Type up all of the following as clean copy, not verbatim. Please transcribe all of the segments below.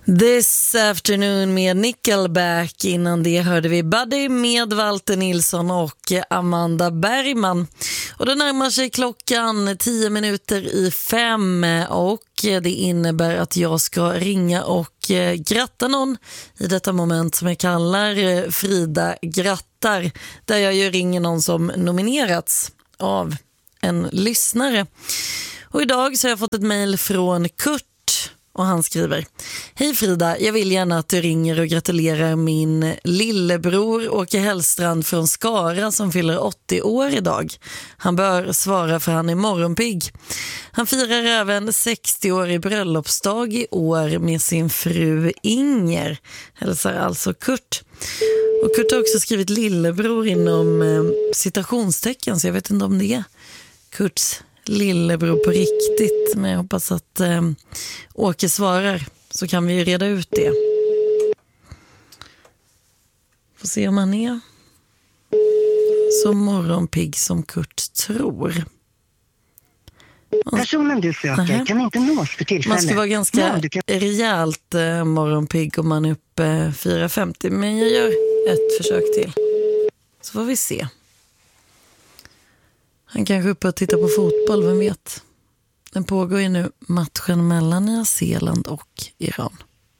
This Afternoon med Nickelback. Innan det hörde vi Buddy med Walter Nilsson och Amanda Bergman. Och det närmar sig klockan 5:10 och det innebär att jag ska ringa och gratta någon i detta moment som jag kallar Frida grattar. Där jag ju ringer någon som nominerats av en lyssnare. Och idag så har jag fått ett mejl från Kurt. Och han skriver: Hej Frida, jag vill gärna att du ringer och gratulerar min lillebror Åke Hellstrand från Skara som fyller 80 år idag. Han bör svara för han är morgonpigg. Han firar även 60 år i bröllopsdag i år med sin fru Inger. Hälsar alltså Kurt. Och Kurt har också skrivit lillebror inom citationstecken, så jag vet inte om det är Kurts lillebror på riktigt, men jag hoppas att Åke svarar, så kan vi ju reda ut det. Får se om han är så morgonpigg som Kurt tror. Personen du söker kan inte nås för tillfället. Man ska vara ganska rejält morgonpigg om man är uppe 4:50, men jag gör ett försök till. Så får vi se. Han kanske är uppe och tittar på fotboll, vem vet. Den pågår ju nu, matchen mellan Nya Zeeland och Iran.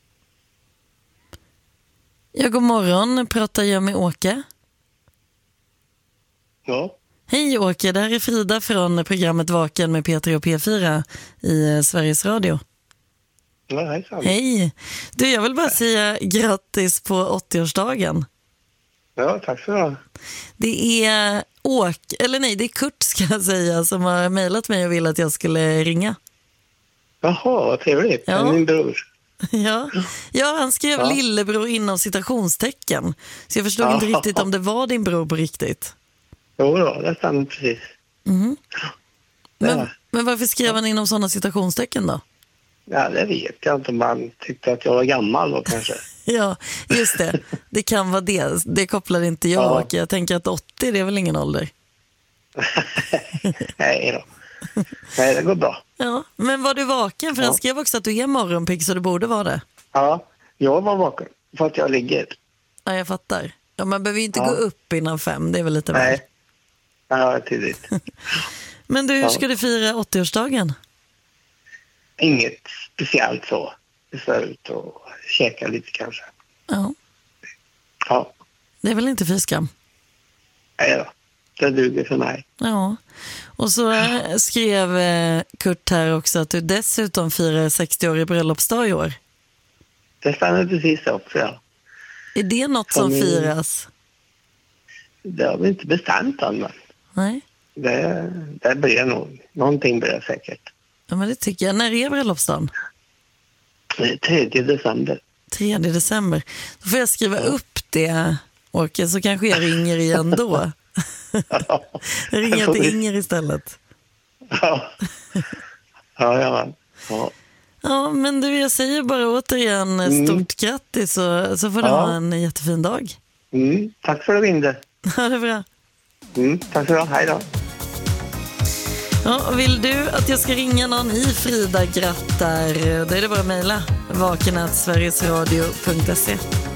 Ja, god morgon. Pratar jag med Åke? Ja. Hej Åke, det här är Frida från programmet Vaken med Peter och P4 i Sveriges Radio. Ja, hejsan. Hej. Du, jag vill bara säga grattis på 80-årsdagen. Ja, tack så mycket. Det är det är Kurt ska jag säga, som har mejlat mig och vill att jag skulle ringa. Jaha, vad trevligt. Ja. Det är min bror. Ja, han skrev lillebror inom citationstecken. Så jag förstod inte riktigt om det var din bror på riktigt. Jo då, det stämmer precis. Mm. Men varför skrev han inom sådana citationstecken då? Ja, det vet jag inte, om han tyckte att jag var gammal då kanske. Ja, just det. Det kan vara det. Det kopplar inte jag. Ja. Jag tänker att 80, det är väl ingen ålder. Nej då. Nej, det går bra. Ja, men var du vaken? För han skrev också att du är morgonpigg, så du borde vara det. Ja, jag var vaken för att jag ligger. Ja, jag fattar. Ja, man behöver ju inte gå upp innan 5, det är väl lite väl. Nej, ja, tidigt. Men du, hur ska du fira 80-årsdagen? Inget speciellt så. Vi ska ut och käka lite kanske. Ja. Ja. Det är väl inte fiskam? Nej då. Det duger för mig. Ja. Och så skrev Kurt här också att du dessutom firar 60 år i bröllopsdag i år. Det stannar precis också, ja. Är det något som firas? Det har vi inte bestämt än, men. Nej. Det blir nog. Någonting blir det säkert. Ja, men det tycker jag. När är bröllopsdagen? 3 december. 3 december. Då får jag skriva upp det, Åke, så kanske jag ringer igen då. Jag ringer till Inger istället. Ja. Ja, men du, jag säger bara återigen stort grattis, så får du ha en jättefin dag. Tack för att du ringde. Ja, det är bra. Tack så mycket. Hej då. Ja, vill du att jag ska ringa någon i Frida grattar, då är det bara att mejla vaken@sverigesradio.se.